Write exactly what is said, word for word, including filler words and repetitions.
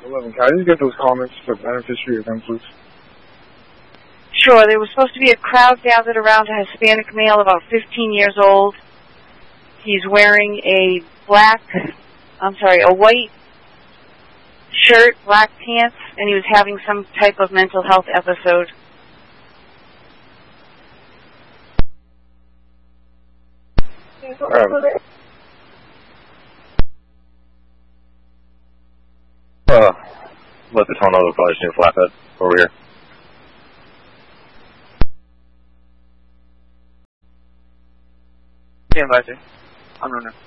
eleven. Can I just get those comments for beneficiary again, please? Sure. There was supposed to be a crowd gathered around a Hispanic male about fifteen years old. He's wearing a black, I'm sorry, a white shirt, black pants, and he was having some type of mental health episode. Um, uh, let the tone know the probably just need a flatbed over here. Stand by, sir. I'm running.